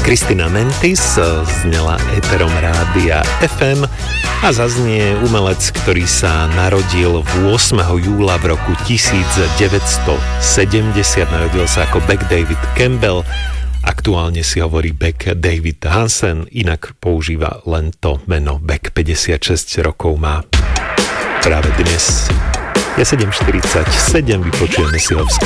Christina Mentis znela éterom rádia FM a zaznie umelec, ktorý sa narodil 8. júla v roku 1970. Narodil sa ako Beck David Campbell. Aktuálne si hovorí Beck David Hansen, inak používa len to meno Beck. 56 rokov má práve dnes. Je 7:47, vypočujeme si ho v